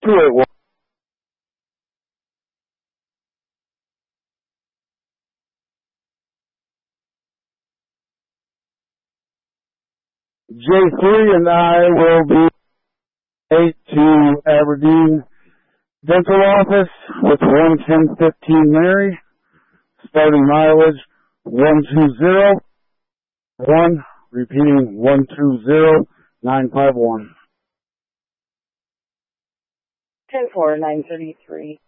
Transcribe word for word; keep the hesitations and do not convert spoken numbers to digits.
two eight one. J three and I will be eight to Aberdeen Dental Office with one ten fifteen Mary, starting mileage one two zero one, repeating one two zero nine five one. ten four nine thirty-three.